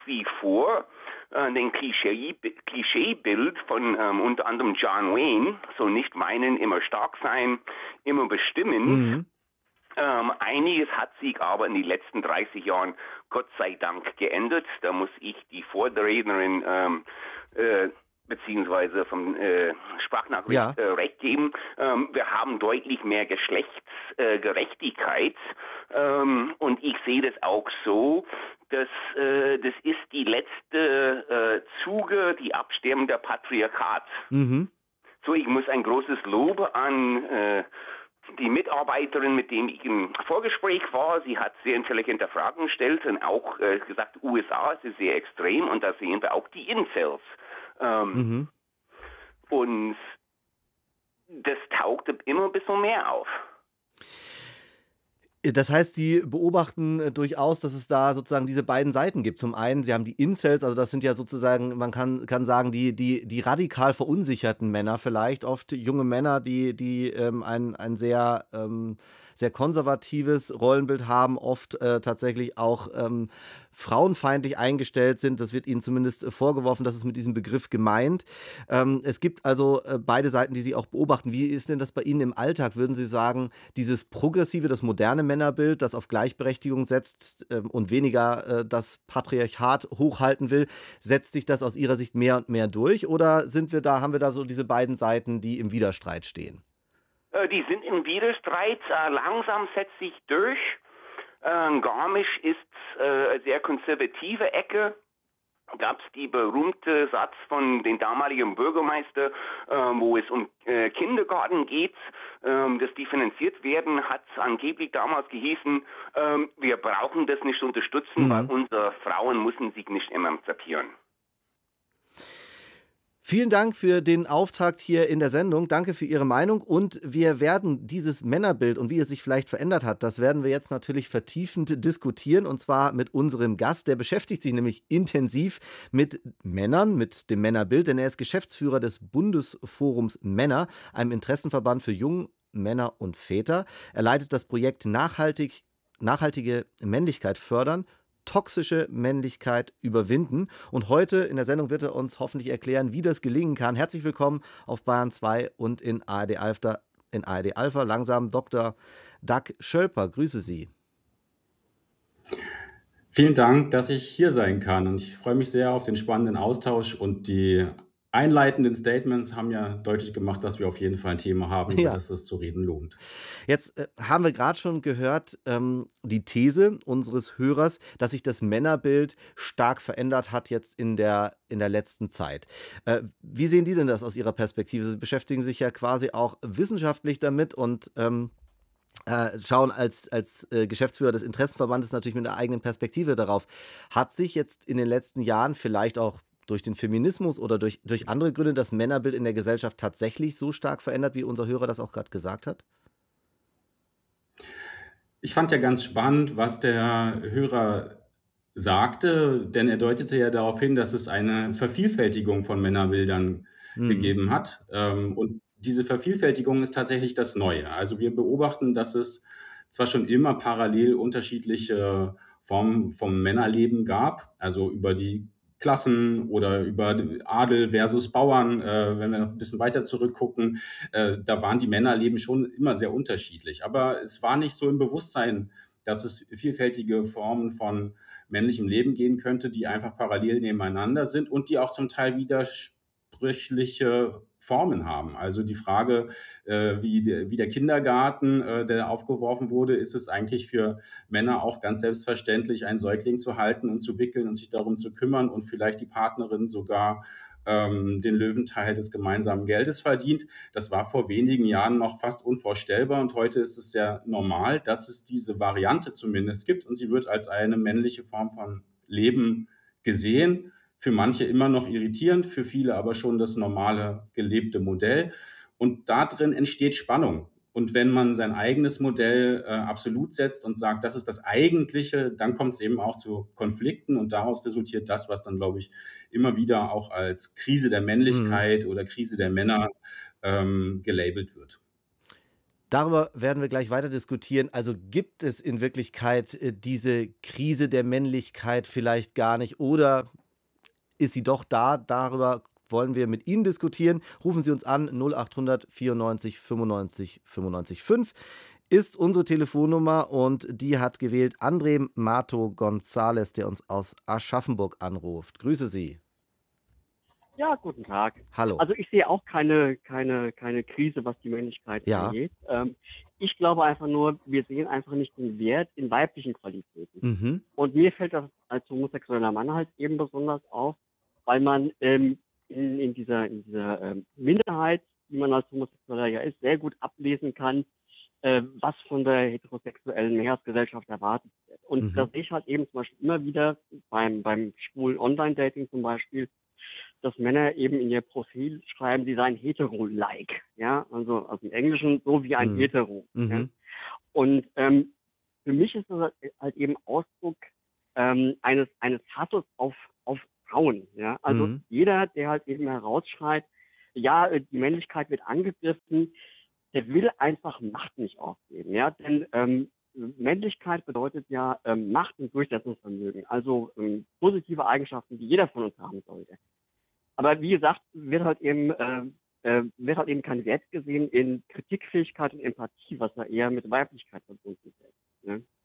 wie vor den Klischeebild von unter anderem John Wayne, so nicht meinen, immer stark sein, immer bestimmend. Mhm. Einiges hat sich aber in den letzten 30 Jahren Gott sei Dank geändert. Da muss ich die Vorrednerin beziehungsweise vom Sprachnachricht Ja. recht geben. Wir haben deutlich mehr Geschlechtsgerechtigkeit und ich sehe das auch so, dass das ist die letzte Zuge, die Absterben der Patriarchat. Mhm. So, ich muss ein großes Lob an die Mitarbeiterin, mit dem ich im Vorgespräch war. Sie hat sehr intelligente Fragen gestellt und auch gesagt, USA ist sehr extrem und da sehen wir auch die Incels. Mhm. Und das taucht immer ein bisschen mehr auf. Das heißt, Sie beobachten durchaus, dass es da sozusagen diese beiden Seiten gibt. Zum einen, Sie haben die Incels, also das sind ja sozusagen, man kann sagen, die radikal verunsicherten Männer vielleicht, oft junge Männer, die ein sehr konservatives Rollenbild haben, oft tatsächlich auch frauenfeindlich eingestellt sind. Das wird ihnen zumindest vorgeworfen, das ist mit diesem Begriff gemeint. Es gibt also beide Seiten, die Sie auch beobachten. Wie ist denn das bei Ihnen im Alltag? Würden Sie sagen, dieses progressive, das moderne Männerbild, das auf Gleichberechtigung setzt und weniger das Patriarchat hochhalten will, setzt sich das aus Ihrer Sicht mehr und mehr durch? Oder haben wir da so diese beiden Seiten, die im Widerstreit stehen? Die sind im Widerstreit, langsam setzt sich durch. Garmisch ist eine sehr konservative Ecke. Gab es die berühmte Satz von dem damaligen Bürgermeister, wo es um Kindergarten geht, dass die finanziert werden, hat angeblich damals gehießen, wir brauchen das nicht unterstützen, weil Mhm. unsere Frauen müssen sich nicht emanzipieren. Vielen Dank für den Auftakt hier in der Sendung. Danke für Ihre Meinung. Und wir werden dieses Männerbild und wie es sich vielleicht verändert hat, das werden wir jetzt natürlich vertiefend diskutieren. Und zwar mit unserem Gast. Der beschäftigt sich nämlich intensiv mit Männern, mit dem Männerbild, denn er ist Geschäftsführer des Bundesforums Männer, einem Interessenverband für Jungen, Männer und Väter. Er leitet das Projekt Nachhaltige Männlichkeit fördern, toxische Männlichkeit überwinden. Und heute in der Sendung wird er uns hoffentlich erklären, wie das gelingen kann. Herzlich willkommen auf Bayern 2 und in ARD Alpha. Langsam Dr. Dag Schölper. Grüße Sie. Vielen Dank, dass ich hier sein kann. Und ich freue mich sehr auf den spannenden Austausch. Und die einleitenden Statements haben ja deutlich gemacht, dass wir auf jeden Fall ein Thema haben, über Ja. das es zu reden lohnt. Jetzt haben wir gerade schon gehört, die These unseres Hörers, dass sich das Männerbild stark verändert hat jetzt in der letzten Zeit. Wie sehen die denn das aus Ihrer Perspektive? Sie beschäftigen sich ja quasi auch wissenschaftlich damit und schauen als Geschäftsführer des Interessenverbandes natürlich mit einer eigenen Perspektive darauf. Hat sich jetzt in den letzten Jahren vielleicht auch durch den Feminismus oder durch andere Gründe das Männerbild in der Gesellschaft tatsächlich so stark verändert, wie unser Hörer das auch gerade gesagt hat? Ich fand ja ganz spannend, was der Hörer sagte, denn er deutete ja darauf hin, dass es eine Vervielfältigung von Männerbildern Mhm. gegeben hat. Und diese Vervielfältigung ist tatsächlich das Neue. Also wir beobachten, dass es zwar schon immer parallel unterschiedliche Formen vom Männerleben gab, also über die Klassen oder über Adel versus Bauern, wenn wir noch ein bisschen weiter zurückgucken, da waren die Männerleben schon immer sehr unterschiedlich. Aber es war nicht so im Bewusstsein, dass es vielfältige Formen von männlichem Leben gehen könnte, die einfach parallel nebeneinander sind und die auch zum Teil widersprüchliche Formen haben. Also die Frage, wie der Kindergarten, der aufgeworfen wurde, ist es eigentlich für Männer auch ganz selbstverständlich, einen Säugling zu halten und zu wickeln und sich darum zu kümmern und vielleicht die Partnerin sogar den Löwenteil des gemeinsamen Geldes verdient. Das war vor wenigen Jahren noch fast unvorstellbar und heute ist es sehr normal, dass es diese Variante zumindest gibt und sie wird als eine männliche Form von Leben gesehen. Für manche immer noch irritierend, für viele aber schon das normale gelebte Modell. Und da drin entsteht Spannung. Und wenn man sein eigenes Modell absolut setzt und sagt, das ist das Eigentliche, dann kommt es eben auch zu Konflikten und daraus resultiert das, was dann, glaube ich, immer wieder auch als Krise der Mhm. Männlichkeit oder Krise der Männer gelabelt wird. Darüber werden wir gleich weiter diskutieren. Also gibt es in Wirklichkeit diese Krise der Männlichkeit vielleicht gar nicht oder ist sie doch da? Darüber wollen wir mit Ihnen diskutieren. Rufen Sie uns an 0800 94 95 95 5 ist unsere Telefonnummer und die hat gewählt André Mato González, der uns aus Aschaffenburg anruft. Grüße Sie. Ja, guten Tag. Hallo. Also ich sehe auch keine Krise, was die Männlichkeit Ja. angeht. Ich glaube einfach nur, wir sehen einfach nicht den Wert in weiblichen Qualitäten. Mhm. Und mir fällt das als homosexueller Mann halt eben besonders auf, weil man in dieser Minderheit, die man als Homosexueller ja ist, sehr gut ablesen kann, was von der heterosexuellen Mehrheitsgesellschaft erwartet wird. Und das sehe ich halt eben zum Beispiel immer wieder beim schwulen Online-Dating zum Beispiel, dass Männer eben in ihr Profil schreiben, sie seien hetero-like, ja, also aus dem Englischen so wie ein Hetero. Ja? Und für mich ist das halt eben Ausdruck eines Hasses auf Frauen, ja. Also jeder, der halt eben herausschreit, ja, die Männlichkeit wird angegriffen, der will einfach Macht nicht aufgeben, ja, denn Männlichkeit bedeutet ja Macht und Durchsetzungsvermögen, also positive Eigenschaften, die jeder von uns haben sollte. Aber wie gesagt, wird halt eben kein Wert gesehen in Kritikfähigkeit und Empathie, was ja eher mit Weiblichkeit verbunden ist. Ne?